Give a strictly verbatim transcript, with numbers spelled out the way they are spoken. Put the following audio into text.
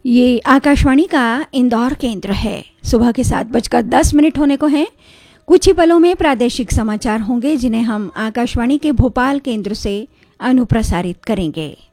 ये आकाशवाणी का इंदौर केंद्र है। सुबह के सात बजकर दस मिनट होने को हैं। कुछ ही पलों में प्रादेशिक समाचार होंगे जिन्हें हम आकाशवाणी के भोपाल केंद्र से अनुप्रसारित करेंगे।